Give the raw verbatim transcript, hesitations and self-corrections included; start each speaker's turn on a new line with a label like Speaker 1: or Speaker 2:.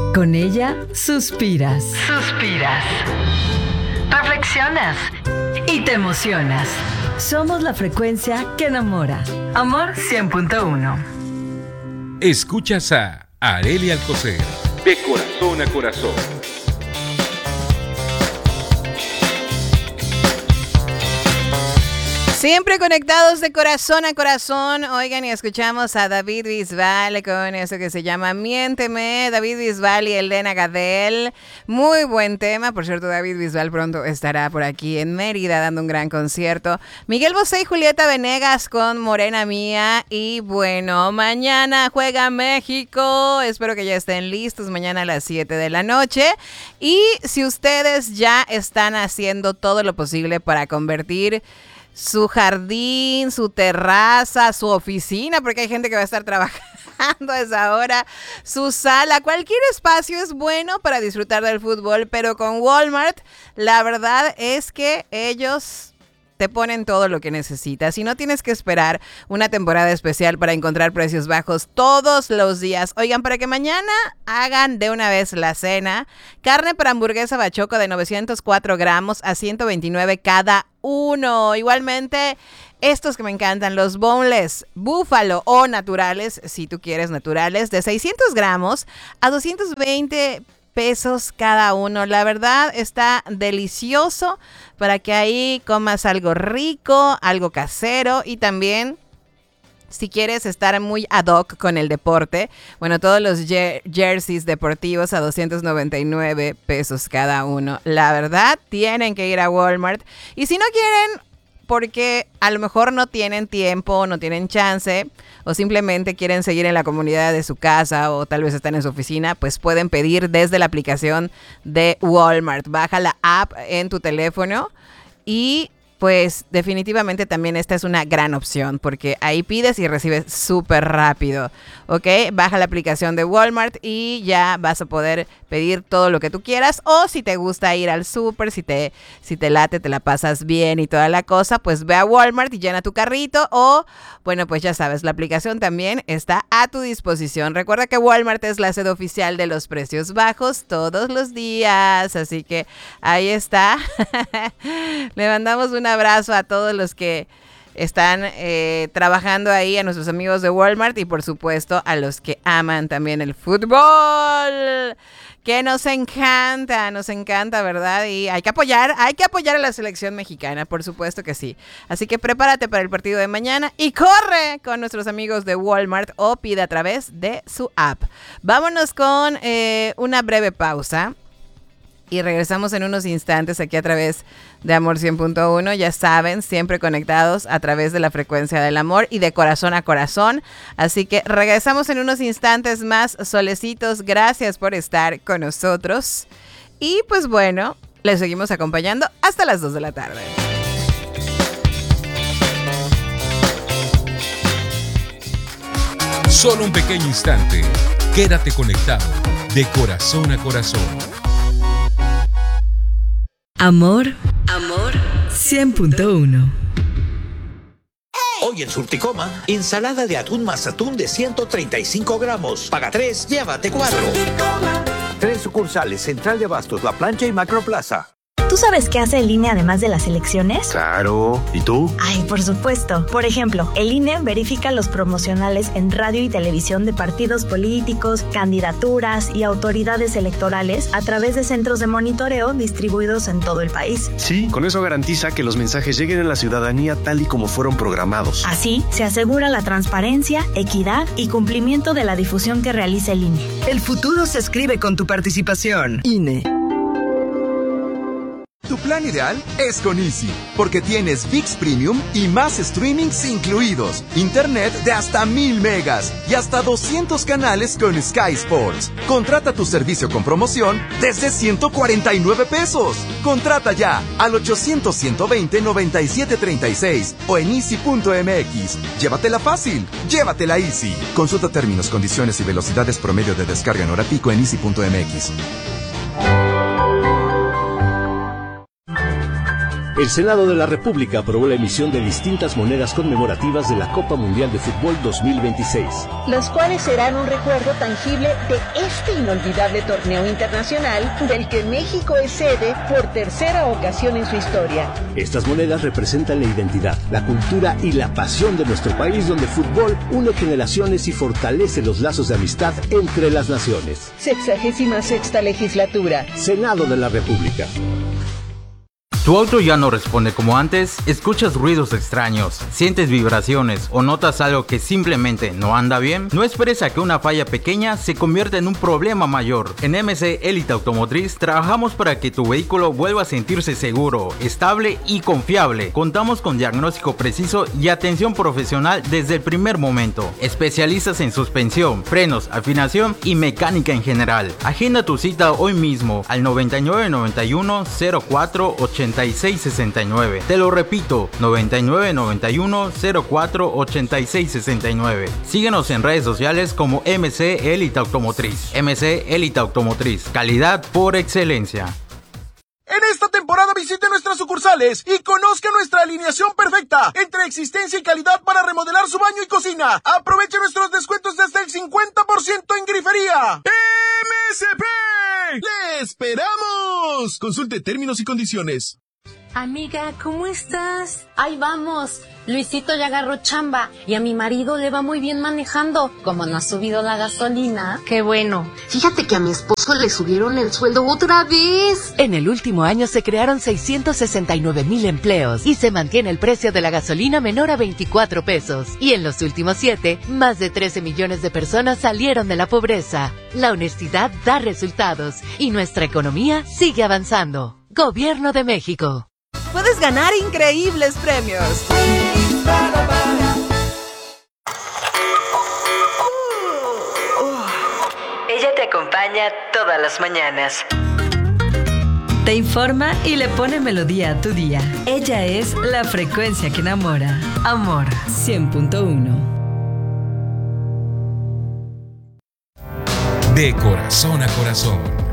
Speaker 1: Con ella suspiras.
Speaker 2: Suspiras. Reflexionas. Y te emocionas.
Speaker 1: Somos la frecuencia que enamora.
Speaker 2: Amor cien punto uno.
Speaker 3: Escuchas a Arely Alcocer. De corazón a corazón.
Speaker 4: Siempre conectados de corazón a corazón. Oigan, y escuchamos a David Bisbal con eso que se llama Miénteme. David Bisbal y Elena Gadel. Muy buen tema. Por cierto, David Bisbal pronto estará por aquí en Mérida dando un gran concierto. Miguel Bosé y Julieta Venegas con Morena Mía. Y bueno, mañana juega México. Espero que ya estén listos mañana a las siete de la noche. Y si ustedes ya están haciendo todo lo posible para convertir su jardín, su terraza, su oficina, porque hay gente que va a estar trabajando a esa hora, su sala, cualquier espacio es bueno para disfrutar del fútbol, pero con Walmart la verdad es que ellos te ponen todo lo que necesitas y no tienes que esperar una temporada especial para encontrar precios bajos todos los días. Oigan, para que mañana hagan de una vez la cena, carne para hamburguesa bachoco de novecientos cuatro gramos a ciento veintinueve cada uno. Igualmente, estos que me encantan, los boneless búfalo o naturales, si tú quieres naturales, de seiscientos gramos a doscientos veinte pesos cada uno. La verdad está delicioso para que ahí comas algo rico, algo casero y también si quieres estar muy ad hoc con el deporte, bueno, todos los jer- jerseys deportivos a doscientos noventa y nueve pesos cada uno. La verdad, tienen que ir a Walmart. Y si no quieren, porque a lo mejor no tienen tiempo, no tienen chance, o simplemente quieren seguir en la comunidad de su casa, o tal vez están en su oficina, pues pueden pedir desde la aplicación de Walmart. Baja la app en tu teléfono y pues definitivamente también esta es una gran opción porque ahí pides y recibes súper rápido, ¿ok? Baja la aplicación de Walmart y ya vas a poder pedir todo lo que tú quieras, o si te gusta ir al súper, si te, si te late, te la pasas bien y toda la cosa, pues ve a Walmart y llena tu carrito, o bueno, pues ya sabes, la aplicación también está a tu disposición. Recuerda que Walmart es la sede oficial de los precios bajos todos los días, así que ahí está. Le mandamos un abrazo a todos los que están eh, trabajando ahí, a nuestros amigos de Walmart y por supuesto a los que aman también el fútbol, que nos encanta, nos encanta, ¿verdad? Y hay que apoyar, hay que apoyar a la selección mexicana, por supuesto que sí. Así que prepárate para el partido de mañana y corre con nuestros amigos de Walmart o pide a través de su app. Vámonos con eh, una breve pausa. Y regresamos en unos instantes aquí a través de Amor cien punto uno. Ya saben, siempre conectados a través de la frecuencia del amor y de corazón a corazón. Así que regresamos en unos instantes más. Solecitos, gracias por estar con nosotros. Y pues bueno, les seguimos acompañando hasta las dos de la tarde.
Speaker 3: Solo un pequeño instante. Quédate conectado de corazón a corazón.
Speaker 1: Amor, amor, cien punto uno.
Speaker 5: Hoy en Surticoma, ensalada de atún más atún de ciento treinta y cinco gramos. Paga tres, llévate cuatro. Tres sucursales, Central de Abastos, La Plancha y Macroplaza.
Speaker 6: ¿Tú sabes qué hace el I N E además de las elecciones?
Speaker 7: Claro. ¿Y tú?
Speaker 6: Ay, por supuesto. Por ejemplo, el I N E verifica los promocionales en radio y televisión de partidos políticos, candidaturas y autoridades electorales a través de centros de monitoreo distribuidos en todo el país.
Speaker 7: Sí, con eso garantiza que los mensajes lleguen a la ciudadanía tal y como fueron programados.
Speaker 6: Así, se asegura la transparencia, equidad y cumplimiento de la difusión que realiza el I N E.
Speaker 8: El futuro se escribe con tu participación. I N E.
Speaker 9: Tu plan ideal es con Easy, porque tienes ViX Premium y más streamings incluidos, internet de hasta mil megas y hasta doscientos canales con Sky Sports. Contrata tu servicio con promoción desde ciento cuarenta y nueve pesos. Contrata ya al ochocientos, ciento veinte, noventa y siete treinta y seis o en easy punto m x. Llévatela fácil, llévatela Easy. Consulta términos, condiciones y velocidades promedio de descarga en hora pico en easy punto m x.
Speaker 10: El Senado de la República aprobó la emisión de distintas monedas conmemorativas de la Copa Mundial de Fútbol dos mil veintiséis.
Speaker 11: Los cuales serán un recuerdo tangible de este inolvidable torneo internacional del que México es sede por tercera ocasión en su historia.
Speaker 10: Estas monedas representan la identidad, la cultura y la pasión de nuestro país, donde el fútbol une generaciones y fortalece los lazos de amistad entre las naciones.
Speaker 11: Sexagésima sexta legislatura.
Speaker 10: Senado de la República.
Speaker 12: ¿Tu auto ya no responde como antes? ¿Escuchas ruidos extraños? ¿Sientes vibraciones o notas algo que simplemente no anda bien? No esperes a que una falla pequeña se convierta en un problema mayor. En M C Elite Automotriz trabajamos para que tu vehículo vuelva a sentirse seguro, estable y confiable. Contamos con diagnóstico preciso y atención profesional desde el primer momento. Especialistas en suspensión, frenos, afinación y mecánica en general. Agenda tu cita hoy mismo al noventa y nueve noventa y uno cero cuatro ochenta y seis sesenta y nueve. Te lo repito, noventa y nueve noventa y uno cero cuatro ochenta y seis sesenta y nueve. Síguenos en redes sociales como M C Elite Automotriz. M C Elite Automotriz, calidad por excelencia.
Speaker 13: En esta temporada visite nuestras sucursales y conozca nuestra alineación perfecta entre existencia y calidad para remodelar su baño y cocina. Aproveche nuestros descuentos de hasta el cincuenta por ciento en grifería. ¡M S P! ¡Le esperamos! Consulte términos y condiciones.
Speaker 14: Amiga, ¿cómo estás? Ahí vamos. Luisito ya agarró chamba y a mi marido le va muy bien manejando. Como no ha subido la gasolina.
Speaker 15: Qué bueno. Fíjate que a mi esposo le subieron el sueldo otra vez.
Speaker 16: En el último año se crearon seiscientos sesenta y nueve mil empleos y se mantiene el precio de la gasolina menor a veinticuatro pesos. Y en los últimos siete, más de trece millones de personas salieron de la pobreza. La honestidad da resultados y nuestra economía sigue avanzando. Gobierno de México.
Speaker 4: Puedes ganar increíbles premios.
Speaker 1: Ella te acompaña todas las mañanas. Te informa y le pone melodía a tu día. Ella es la frecuencia que enamora. Amor cien punto uno.
Speaker 3: De corazón a corazón.